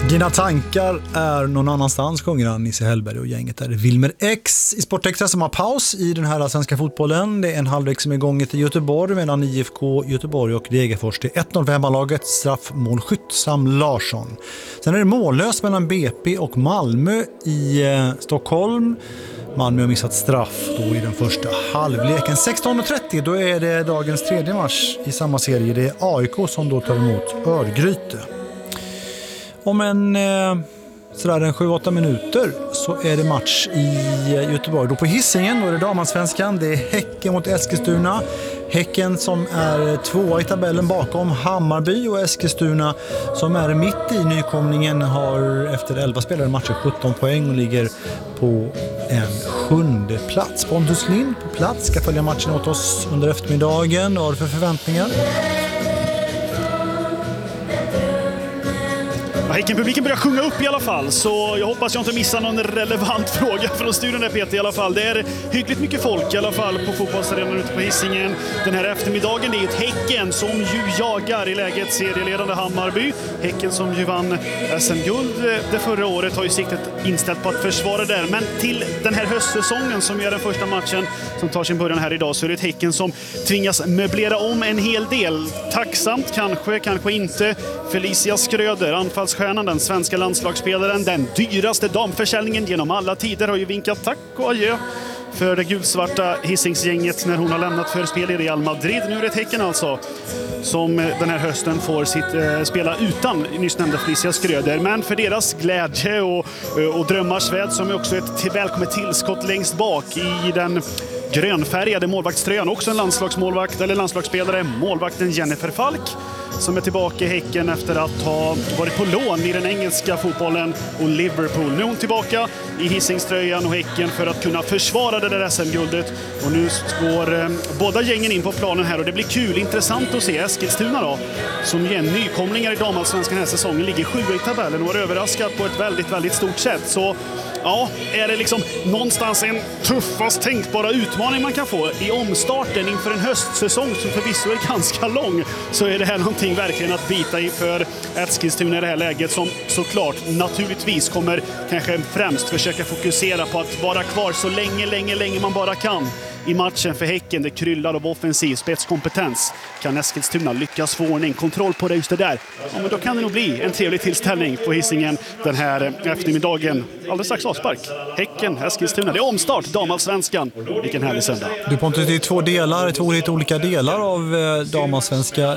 Dina tankar är någon annanstans, sjunger han, Nisse Hellberg och gänget där. Wilmer X i Sportextra som har paus i den här svenska fotbollen. Det är en halvlek som är igång i Göteborg mellan IFK Göteborg och Degerfors. Det är 1-0 för hemmalaget, straffmålskytt Sam Larsson. Sen är det mållöst mellan BP och Malmö i Stockholm. Malmö har missat straff då i den första halvleken. 16:30, då är det dagens tredje match i samma serie. Det är AIK som då tar emot Örgryte. Om sådär en 7-8 minuter så är det match i Göteborg. Då på Hisingen, då är det damallsvenskan. Det är Häcken mot Eskilstuna. Häcken som är tvåa i tabellen bakom Hammarby, och Eskilstuna som är mitt i nykomlingen har efter 11 spelade matcher 17 poäng och ligger på en 7:e plats. Pontus Lind på plats ska följa matchen åt oss under eftermiddagen. Vad har du för förväntningar? Häckenpubliken börjar sjunga upp i alla fall, så jag hoppas jag inte missar någon relevant fråga från studion där, Peter, i alla fall. Det är hyggligt mycket folk i alla fall på fotbollsarenan ute på Hisingen den här eftermiddagen. Det är ett Häcken som ju jagar i läget serieledande Hammarby. Häcken som ju vann SM-guld det förra året har ju siktet inställt på att försvara där. Men till den här höstsäsongen som är den första matchen som tar sin början här idag, så är det ett Häcken som tvingas möblera om en hel del. Tacksamt kanske inte. Felicia Skröder, anfallsstjärnan, den svenska landslagsspelaren, den dyraste damförsäljningen genom alla tider, har ju vinkat tack och adjö för det gulsvarta Hisingsgänget när hon har lämnat för spel i Real Madrid. Nu är det ett Häcken alltså som den här hösten får spela utan nyss nämnda Felicia Skröder. Men för deras glädje och drömmars väl, som är också ett välkommet tillskott längst bak i den grönfärgade målvaktströjan, också en landslagsmålvakt eller landslagsspelare, målvakten Jennifer Falk, som är tillbaka i Häcken efter att ha varit på lån i den engelska fotbollen och Liverpool. Nu är hon tillbaka i Hisingströjan och Häcken för att kunna försvara det där SM-guldet. Och nu går båda gängen in på planen här, och det blir kul, intressant att se Eskilstuna då, som är nykomlingar i damallsvenskan den här säsongen, ligger 7 i tabellen och har överraskat på ett väldigt, väldigt stort sätt. Så ja, är det liksom någonstans en tuffast tänkbara utmaning man kan få i omstarten inför en höstsäsong som förvisso är ganska lång, så är det här någonting verkligen att bita i för Eskilstuna i det här läget, som såklart naturligtvis kommer kanske främst försöka fokusera på att vara kvar så länge man bara kan i matchen. För Häcken, det kryllar av offensiv spetskompetens. Kan Eskilstuna lyckas få ordning, kontroll på det just det där, ja, men då kan det nog bli en trevlig tillställning på Hisingen den här eftermiddagen. Alldeles strax avspark. Häcken, Eskilstuna. Det är omstart, damallsvenskan. Vilken härlig söndag. Du Pontus, det är två lite olika delar av damallsvenska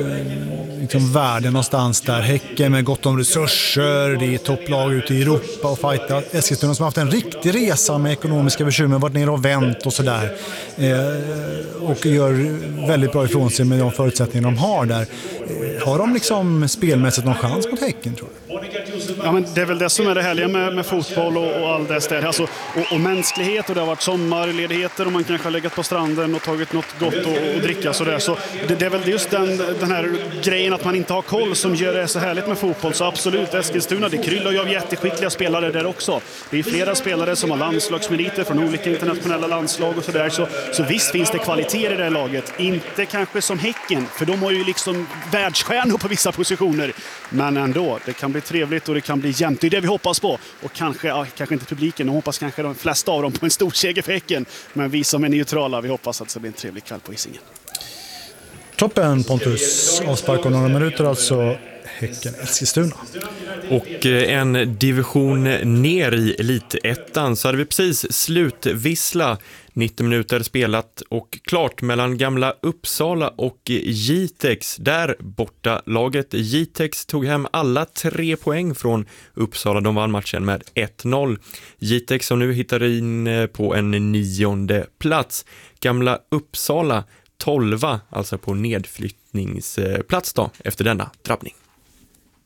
liksom världen någonstans där. Häcken med gott om resurser, det är topplag ute i Europa och fighta. Eskilstuna som har haft en riktig resa med ekonomiska bekymmer, varit ner och vänt och sådär. Och gör väldigt bra ifrån sig med de förutsättningar de har där. Har de liksom spelmässigt någon chans mot Häcken, tror du? Ja, men det är väl det som är det härliga med fotboll och all det där. Alltså, och mänsklighet, och det har varit sommarledigheter och man kanske har legat på stranden och tagit något gott och dricka sådär. Så det är väl just den här grejen att man inte har koll som gör det så härligt med fotboll. Så absolut, Eskilstuna, det kryllar ju av jätteskickliga spelare där också. Det är flera spelare som har landslagsmeriter från olika internationella landslag och sådär. Så visst finns det kvaliteter i det här laget. Inte kanske som Häcken, för de har ju liksom världsstjärnor på vissa positioner. Men ändå, det kan bli trevligt och det kan bli jämnt. Det är det vi hoppas på. Och kanske inte publiken. De hoppas kanske de flesta av dem på en stor seger för Häcken. Men vi som är neutrala, vi hoppas att det blir en trevlig kväll på Hisingen. Toppen, Pontus. Avspark om några minuter alltså. Häcken, Eskilstuna. Och en division ner i elitettan så hade vi precis slutvissla. 90 minuter spelat och klart mellan gamla Uppsala och Jitex. Där borta laget Jitex tog hem alla 3 poäng från Uppsala. De vann matchen med 1-0. Jitex som nu hittar in på en 9:e plats. Gamla Uppsala 12, alltså på nedflyttningsplats då efter denna drabbning.